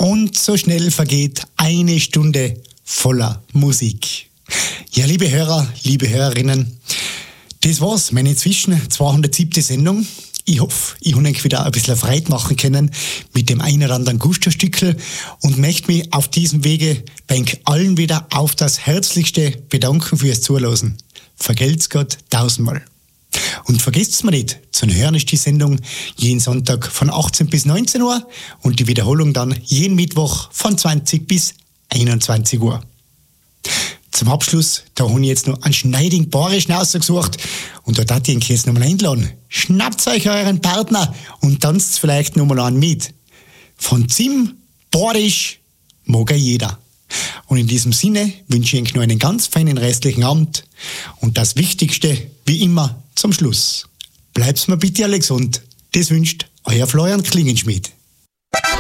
Und so schnell vergeht eine Stunde voller Musik. Ja, liebe Hörer, liebe Hörerinnen, das war's, meine inzwischen 207. Sendung. Ich hoffe, ich habe euch wieder ein bisschen Freude machen können mit dem einen oder anderen Gusto-Stückel und möchte mich auf diesem Wege bei euch allen wieder auf das Herzlichste bedanken fürs Zuhören. Vergelt's Gott tausendmal. Und vergesst's mir nicht, zu hören ist die Sendung jeden Sonntag von 18 bis 19 Uhr und die Wiederholung dann jeden Mittwoch von 20 bis 21 Uhr. Zum Abschluss, da habe ich jetzt noch einen schneidigen Barisch rausgesucht und da darf ich euch jetzt nochmal einladen. Schnappt euch euren Partner und tanzt vielleicht nochmal an mit. Von Zim, Barisch, mag ja jeder. Und in diesem Sinne wünsche ich euch noch einen ganz feinen restlichen Abend und das Wichtigste, wie immer, zum Schluss. Bleibt's mir bitte alle gesund. Das wünscht euer Florian Klingenschmidt.